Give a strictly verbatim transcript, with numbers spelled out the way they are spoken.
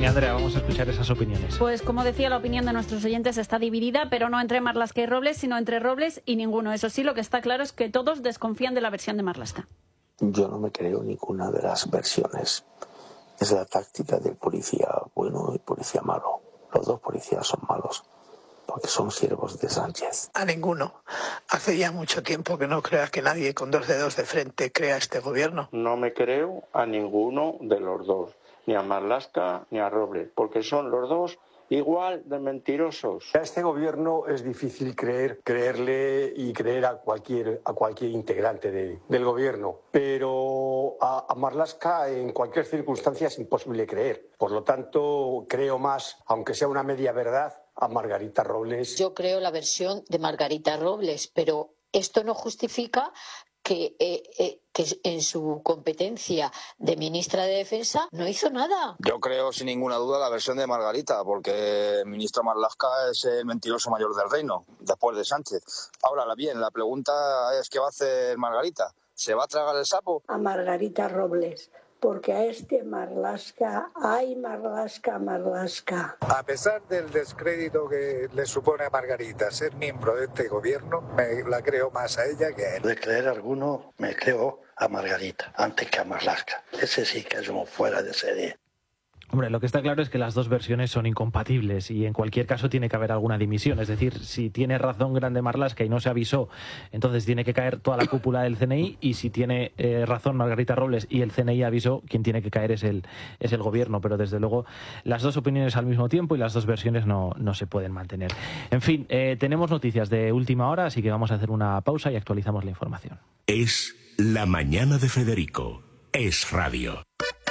Venga, Andrea, vamos a escuchar esas opiniones. Pues como decía, la opinión de nuestros oyentes está dividida, pero no entre Marlaska y Robles, sino entre Robles y ninguno. Eso sí, lo que está claro es que todos desconfían de la versión de Marlaska. Yo no me creo ninguna de las versiones. Es la táctica del policía bueno y policía malo. Los dos policías son malos, porque son siervos de Sánchez. A ninguno. Hace ya mucho tiempo que no creas que nadie con dos dedos de frente crea este gobierno. No me creo a ninguno de los dos, ni a Marlaska ni a Robles, porque son los dos igual de mentirosos. A este gobierno es difícil creer, creerle y creer a cualquier, a cualquier integrante de, del gobierno, pero a, a Marlaska en cualquier circunstancia es imposible creer. Por lo tanto, creo más, aunque sea una media verdad, a Margarita Robles. Yo creo la versión de Margarita Robles, pero esto no justifica que, eh, eh, que en su competencia de ministra de Defensa no hizo nada. Yo creo sin ninguna duda la versión de Margarita, porque el ministro Marlaska es el mentiroso mayor del reino, después de Sánchez. Ahora bien, la pregunta es ¿qué va a hacer Margarita? ¿Se va a tragar el sapo? A Margarita Robles. Porque a este Marlaska, ay Marlaska, Marlaska. A pesar del descrédito que le supone a Margarita ser miembro de este gobierno, me la creo más a ella que a él. De creer a alguno, me creo a Margarita, antes que a Marlaska. Ese sí que es un fuera de serie. Hombre, lo que está claro es que las dos versiones son incompatibles y en cualquier caso tiene que haber alguna dimisión. Es decir, si tiene razón grande Marlaska y no se avisó, entonces tiene que caer toda la cúpula del C N I, y si tiene eh, razón Margarita Robles y el C N I avisó, quien tiene que caer es el, es el gobierno. Pero desde luego las dos opiniones al mismo tiempo y las dos versiones no, no se pueden mantener. En fin, eh, tenemos noticias de última hora, así que vamos a hacer una pausa y actualizamos la información. Es La Mañana de Federico. Es Radio.